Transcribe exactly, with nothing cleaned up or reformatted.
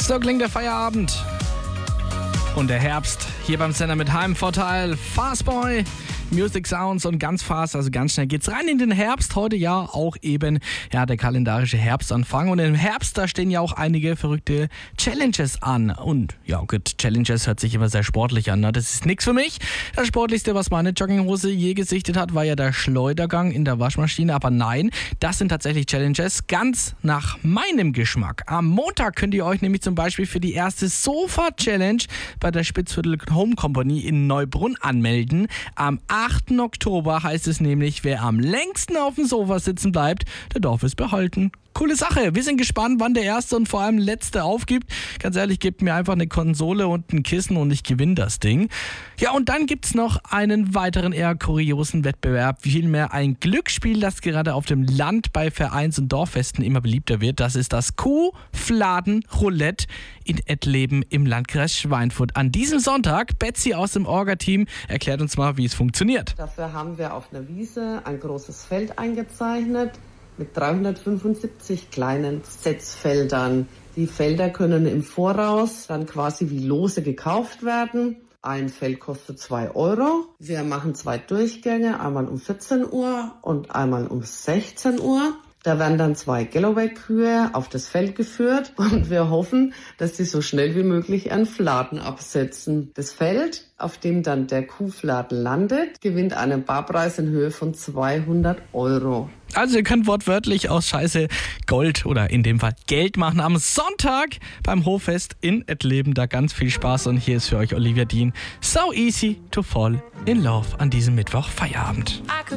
So klingt der Feierabend. Und der Herbst hier beim Sender mit Heimvorteil. Fastboy, Music Sounds und ganz fast, also ganz schnell geht's rein in den Herbst. Heute ja auch eben ja der kalendarische Herbstanfang. Und im Herbst, da stehen ja auch einige verrückte Challenges an. Und ja gut, Challenges hört sich immer sehr sportlich an. Ne? Das ist nichts für mich. Das Sportlichste, was meine Jogginghose je gesichtet hat, war ja der Schleudergang in der Waschmaschine. Aber nein, das sind tatsächlich Challenges ganz nach meinem Geschmack. Am Montag könnt ihr euch nämlich zum Beispiel für die erste Sofa-Challenge bei der Spitzviertel Home Company in Neubrunn anmelden. Am achten Oktober heißt es nämlich, wer am längsten auf dem Sofa sitzen bleibt, der darf es behalten. Coole Sache. Wir sind gespannt, wann der erste und vor allem letzte aufgibt. Ganz ehrlich, gebt mir einfach eine Konsole und ein Kissen und ich gewinne das Ding. Ja, und dann gibt's noch einen weiteren eher kuriosen Wettbewerb. Vielmehr ein Glücksspiel, das gerade auf dem Land bei Vereins- und Dorffesten immer beliebter wird. Das ist das Kuhfladen-Roulette in Ettleben im Landkreis Schweinfurt. An diesem Sonntag, Betsy aus dem Orga-Team erklärt uns mal, wie es funktioniert. Dafür haben wir auf einer Wiese ein großes Feld eingezeichnet mit dreihundertfünfundsiebzig kleinen Setzfeldern. Die Felder können im Voraus dann quasi wie Lose gekauft werden. Ein Feld kostet zwei Euro. Wir machen zwei Durchgänge, einmal um vierzehn Uhr und einmal um sechzehn Uhr. Da werden dann zwei Galloway-Kühe auf das Feld geführt und wir hoffen, dass sie so schnell wie möglich ihren Fladen absetzen. Das Feld, auf dem dann der Kuhfladen landet, gewinnt einen Barpreis in Höhe von zweihundert Euro. Also ihr könnt wortwörtlich aus Scheiße Gold oder in dem Fall Geld machen. Am Sonntag beim Hoffest in Ettleben. Da ganz viel Spaß und hier ist für euch Olivia Dean. So easy to fall in love an diesem Mittwoch Feierabend.